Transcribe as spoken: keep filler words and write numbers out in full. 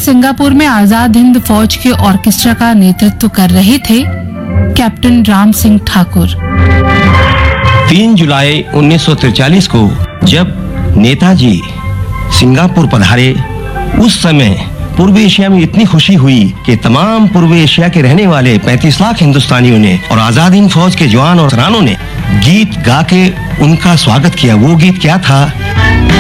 Singapore में आजाद हिंद फौज के ऑर्केस्ट्रा का नेतृत्व कर रहे थे कैप्टन राम सिंह ठाकुर। तीन जुलाई उन्नीस सौ तिरचालीस को जब नेताजी सिंगापुर पधारे, उस समय पूर्वी एशिया में इतनी खुशी हुई कि तमाम पूर्वी एशिया के रहने वाले पैंतीस लाख हिंदुस्तानियों ने और आजाद हिंद फौज के जवान और सरानों ने गीत गा के उनका स्वागत किया। वो गीत क्या था?